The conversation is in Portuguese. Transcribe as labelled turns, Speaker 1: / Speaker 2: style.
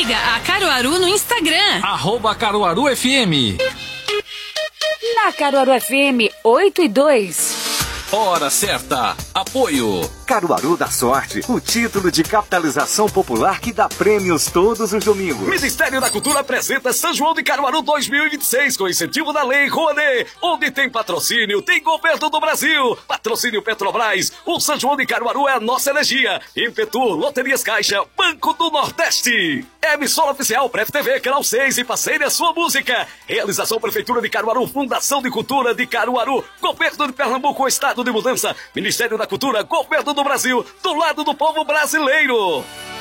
Speaker 1: Siga a Caruaru no Instagram.
Speaker 2: @CaruaruFM.
Speaker 3: Na Caruaru FM 8 e 2.
Speaker 2: Hora certa. Apoio.
Speaker 4: Caruaru da Sorte, o título de capitalização popular que dá prêmios todos os domingos.
Speaker 5: Ministério da Cultura apresenta São João de Caruaru 2026 com incentivo da Lei Rouanet. Onde tem patrocínio, tem governo do Brasil. Patrocínio Petrobras. O São João de Caruaru é a nossa energia. Impetur, Loterias Caixa, Banco do Nordeste. Emissora oficial Pref TV, Canal 6 e parceire a sua música. Realização Prefeitura de Caruaru, Fundação de Cultura de Caruaru, Governo de Pernambuco, Estado de Mudança, Ministério da Cultura, Governo do Brasil, do lado do povo brasileiro.